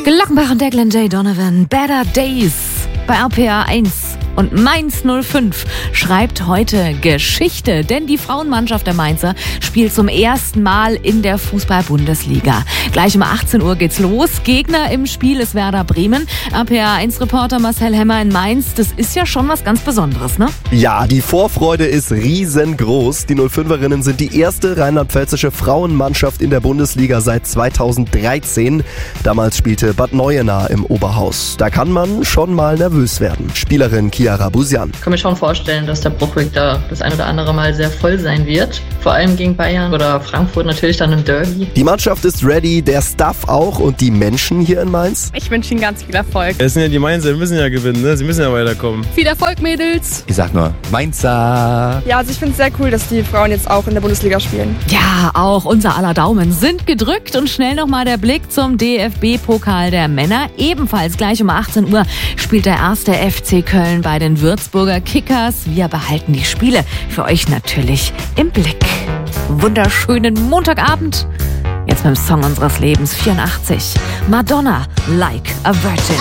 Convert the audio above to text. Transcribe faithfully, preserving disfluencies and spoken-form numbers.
Glockenbach und Declan J. Donovan, Better Days bei R P R eins. Und Mainz null fünf schreibt heute Geschichte, denn die Frauenmannschaft der Mainzer spielt zum ersten Mal in der Fußball-Bundesliga. Gleich um achtzehn Uhr geht's los. Gegner im Spiel ist Werder Bremen. R P R eins-Reporter Marcel Hemmer in Mainz. Das ist ja schon was ganz Besonderes, ne? Ja, die Vorfreude ist riesengroß. Die null fünferinnen sind die erste rheinland-pfälzische Frauenmannschaft in der Bundesliga seit zweitausenddreizehn. Damals spielte Bad Neuenahr im Oberhaus. Da kann man schon mal nervös werden. Spielerin Chiara Busian. Ich kann mir schon vorstellen, dass der Bruchweg da das ein oder andere Mal sehr voll sein wird. Vor allem gegen Bayern oder Frankfurt natürlich dann im Derby. Die Mannschaft ist ready, der Staff auch und die Menschen hier in Mainz. Ich wünsche Ihnen ganz viel Erfolg. Es sind ja die Mainzer, wir müssen ja gewinnen, ne? Sie müssen ja weiterkommen. Viel Erfolg, Mädels. Ich sag nur, Mainzer. Ja, also ich finde es sehr cool, dass die Frauen jetzt auch in der Bundesliga spielen. Ja, auch unser aller Daumen sind gedrückt. Und schnell nochmal der Blick zum D F B-Pokal der Männer. Ebenfalls gleich um achtzehn Uhr spielt der erste F C Köln bei den Würzburger Kickers. Wir behalten die Spiele für euch natürlich im Blick. Wunderschönen Montagabend. Jetzt mit dem Song unseres Lebens, vierundachtzig. Madonna, Like a Virgin.